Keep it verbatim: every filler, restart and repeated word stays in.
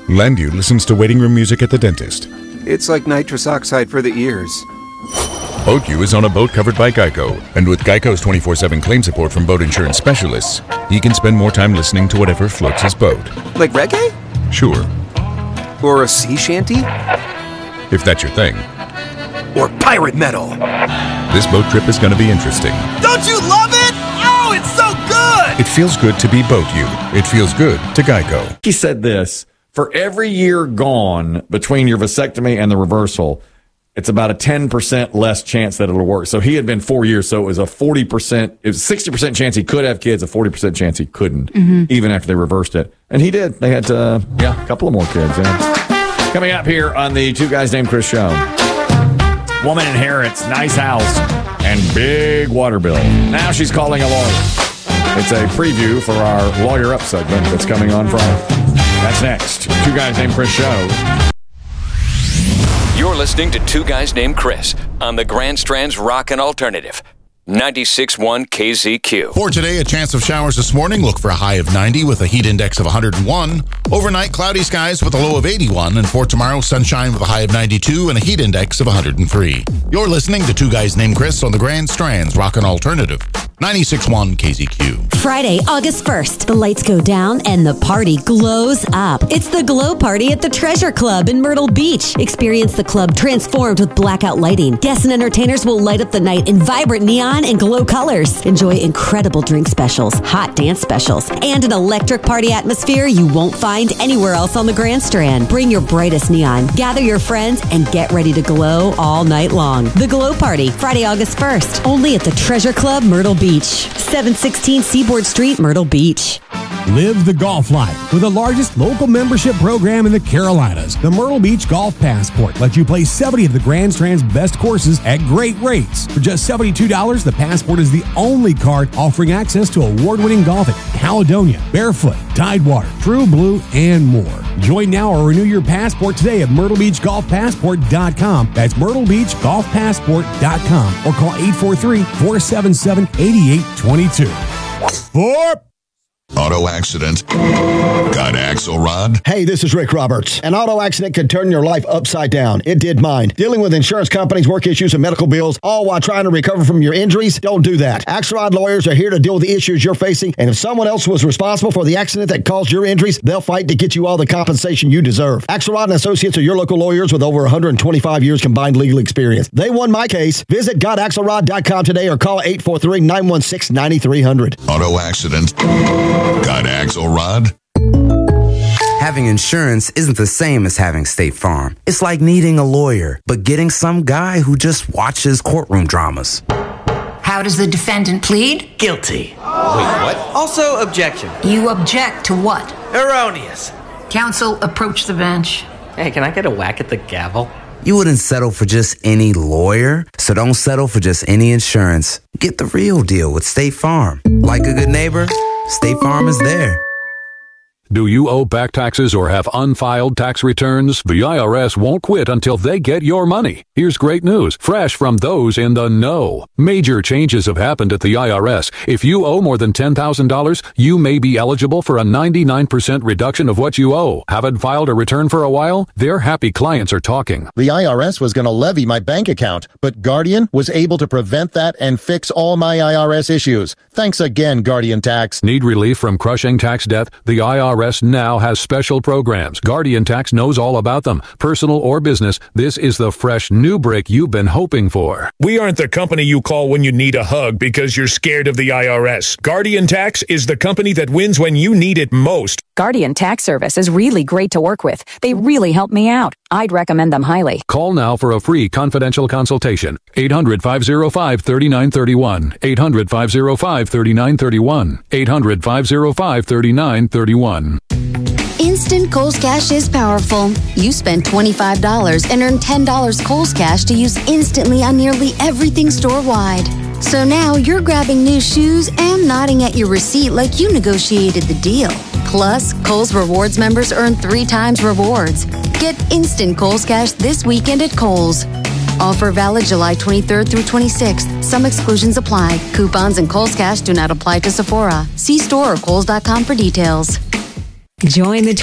Landu listens to waiting room music at the dentist. It's like nitrous oxide for the ears. BoatU is on a boat covered by Geico, and with Geico's twenty-four seven claim support from boat insurance specialists, he can spend more time listening to whatever floats his boat. Like reggae? Sure. Or a sea shanty? If that's your thing. Or pirate metal? This boat trip is going to be interesting. Don't you love it? Oh, it's so good! It feels good to be BoatU. It feels good to Geico. He said this, for every year gone between your vasectomy and the reversal, it's about a ten percent less chance that it'll work. So he had been four years, so it was a forty percent, it was a sixty percent chance he could have kids, a forty percent chance he couldn't, mm-hmm. even after they reversed it. And he did. They had, uh, yeah, a couple of more kids. Yeah. Coming up here on the Two Guys Named Chris show. Woman inherits nice house and big water bill. Now she's calling a lawyer. It's a preview for our Lawyer Up segment that's coming on Friday. That's next. Two Guys Named Chris show. You're listening to Two Guys Named Chris on the Grand Strand's Rockin' Alternative. ninety-six point one K Z Q. For today, a chance of showers this morning. Look for a high of ninety with a heat index of one hundred one. Overnight, cloudy skies with a low of eighty-one. And for tomorrow, sunshine with a high of ninety-two and a heat index of one hundred three. You're listening to Two Guys Named Chris on the Grand Strand's Rockin' Alternative. ninety-six point one K Z Q. Friday, August first, the lights go down and the party glows up. It's the Glow Party at the Treasure Club in Myrtle Beach. Experience the club transformed with blackout lighting. Guests and entertainers will light up the night in vibrant neon and glow colors. Enjoy incredible drink specials, hot dance specials, and an electric party atmosphere you won't find anywhere else on the Grand Strand. Bring your brightest neon, gather your friends, and get ready to glow all night long. The Glow Party, Friday, August first, only at the Treasure Club, Myrtle Beach. seven sixteen Seaboard Street, Myrtle Beach. Live the golf life with the largest local membership program in the Carolinas. The Myrtle Beach Golf Passport lets you play seventy of the Grand Strand's best courses at great rates. For just seventy-two dollars, the Passport is the only card offering access to award-winning golf at Caledonia, Barefoot, Tidewater, True Blue, and more. Join now or renew your passport today at myrtle beach golf passport dot com. That's myrtle beach golf passport dot com or call eight four three, four seven seven, eight eight two two. Four. Auto accident. Got Axelrod? Hey, this is Rick Roberts. An auto accident could turn your life upside down. It did mine. Dealing with insurance companies, work issues, and medical bills, all while trying to recover from your injuries? Don't do that. Axelrod lawyers are here to deal with the issues you're facing, and if someone else was responsible for the accident that caused your injuries, they'll fight to get you all the compensation you deserve. Axelrod and Associates are your local lawyers with over one hundred twenty-five years combined legal experience. They won my case. Visit got axelrod dot com today or call eight four three, nine one six, nine three zero zero. Auto accident. Got Axelrod? Having insurance isn't the same as having State Farm. It's like needing a lawyer, but getting some guy who just watches courtroom dramas. How does the defendant plead? Guilty. Wait, what? Also, objection. You object to what? Erroneous. Counsel, approach the bench. Hey, can I get a whack at the gavel? You wouldn't settle for just any lawyer, so don't settle for just any insurance. Get the real deal with State Farm. Like a good neighbor, State Farm is there. Do you owe back taxes or have unfiled tax returns? The I R S won't quit until they get your money. Here's great news, fresh from those in the know. Major changes have happened at the I R S. If you owe more than ten thousand dollars, you may be eligible for a ninety-nine percent reduction of what you owe. Haven't filed a return for a while? Their happy clients are talking. The I R S was going to levy my bank account, but Guardian was able to prevent that and fix all my I R S issues. Thanks again, Guardian Tax. Need relief from crushing tax debt? The I R S now has special programs. Guardian Tax knows all about them. Personal or business, this is the fresh new break you've been hoping for. We aren't the company you call when you need a hug because you're scared of the I R S. Guardian Tax is the company that wins when you need it most. Guardian Tax Service is really great to work with. They really help me out. I'd recommend them highly. Call now for a free confidential consultation. eight hundred, five oh five, three nine three one. eight hundred, five oh five, three nine three one. eight hundred, five oh five, three nine three one. Instant Kohl's Cash is powerful. You spend twenty-five dollars and earn ten dollars Kohl's Cash to use instantly on nearly everything store-wide. So now you're grabbing new shoes and nodding at your receipt like you negotiated the deal. Plus, Kohl's Rewards members earn three times rewards. Get instant Kohl's Cash this weekend at Kohl's. Offer valid July twenty-third through twenty-sixth. Some exclusions apply. Coupons and Kohl's Cash do not apply to Sephora. See store or kohls dot com for details. Join the